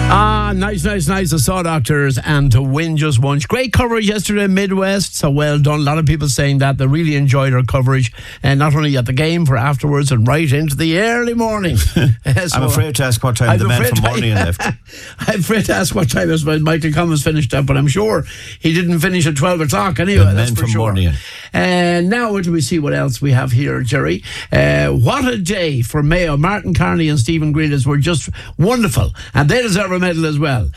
Nice. The Saw Doctors and To Win Just Once. Great coverage yesterday, Midwest. So well done. A lot of people saying that they really enjoyed our coverage, and not only at the game, for afterwards and right into the early morning. I'm afraid to ask what time the man from Morning left. I'm afraid to ask what time Michael Cummins finished up, but I'm sure he didn't finish at 12 o'clock anyway. The that's men for from sure. Morning. And now where do we see what else we have here, Jerry? What a day for Mayo. Martin Carney and Stephen Grealish were just wonderful, and they deserve a medal as well.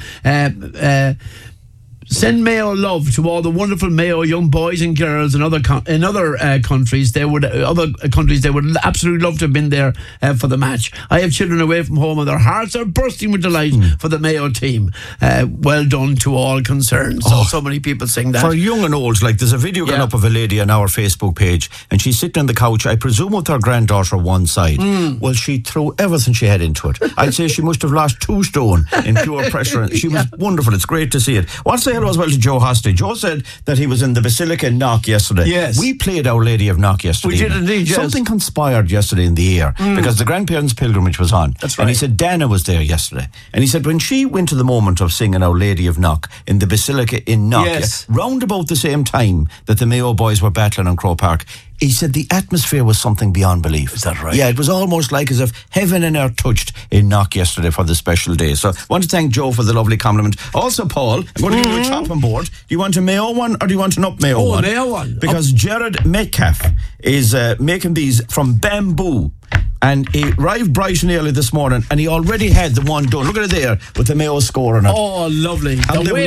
Send Mayo love to all the wonderful Mayo young boys and girls in other countries. Other countries they would absolutely love to have been there for the match. I have children away from home, and their hearts are bursting with delight for the Mayo team. Well done to all concerned. So many people sing that. For young and old, like there's a video going up of a lady on our Facebook page, and she's sitting on the couch, I presume with her granddaughter one side. Well, she threw everything she had into it. I'd say she must have lost 2 stone in pure pressure. She was wonderful. It's great to see it. What's the hello as well to Joe Hosty. Joe said that he was in the Basilica in Knock yesterday. Yes. We played Our Lady of Knock yesterday. We did indeed, yes. Something conspired yesterday in the air because the grandparents' pilgrimage was on. That's right. And he said Dana was there yesterday. And he said when she went to the moment of singing Our Lady of Knock in the Basilica in Knock, round about the same time that the Mayo boys were battling on Croke Park, he said the atmosphere was something beyond belief. Is that right? Yeah, it was almost like as if heaven and earth touched in Knock yesterday for the special day. So I want to thank Joe for the lovely compliment. Also, Paul, I'm going to give you a chopping board. Do you want a Mayo one or do you want an up Mayo one? Mayo one. Because Jared Metcalf is making these from bamboo. And he arrived bright and early this morning, and he already had the one done. Look at it there with the Mayo score on it. Oh, lovely! And The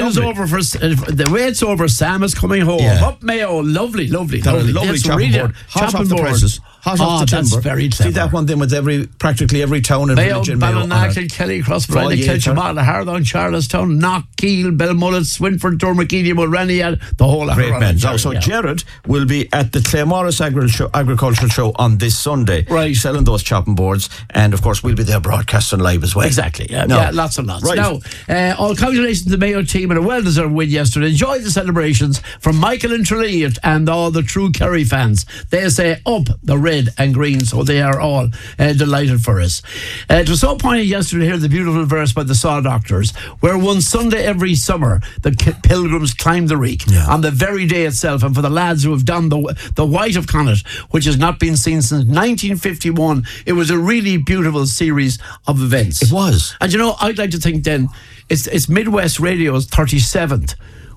wait's over. Sam is coming home. Yeah. Up Mayo, lovely. Lovely That's chopping board. Hot off the presses. Hot off the timber. That's very clever. See that one then with practically every town and Mayo, village in Mayo. Ballinackel, Kelly, Crossbrine, Kilchimala, Hardon, Charlestown, Knock, Keele, Belmullet, Swinford, Dormageddon, Mulrenny, the whole lot. Great men. So Jared will be at the Claremorris Agricultural Show on this Sunday, right, selling those chopping boards, and of course we'll be there broadcasting live as well. Exactly. Yeah, lots and lots. Right. Now, all congratulations to the Mayo team and a well-deserved win yesterday. Enjoy the celebrations from Michael and Tralee and all the true Kerry fans. They say up the red and green, so they are all delighted for us. It was so poignant yesterday to hear the beautiful verse by the Saw Doctors, where one Sunday every summer the pilgrims climb the reek on the very day itself, and for the lads who have done the White of Connacht, which has not been seen since 1951, it was a really beautiful series of events. It was. And you know, I'd like to think then it's Midwest Radio's 37th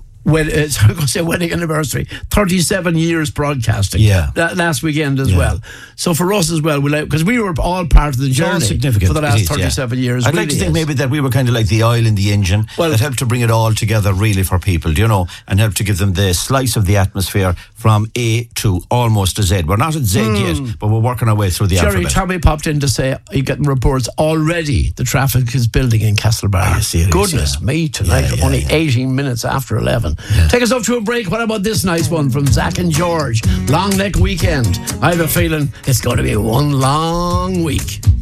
wedding anniversary, 37 years broadcasting. Last weekend as well. So for us as well, because we were all part of the journey for the last 37 years. I'd like to think maybe that we were kind of like the oil in the engine that helped to bring it all together really for people, do you know, and helped to give them the slice of the atmosphere from A to almost to Z. We're not at Z yet, but we're working our way through the alphabet. Tommy popped in to say you're getting reports already the traffic is building in Castlebar. Goodness me, tonight, only 18 minutes after 11. Take us up to a break. What about this nice one from Zach and George? Long Neck Weekend. I have a feeling it's going to be one long week.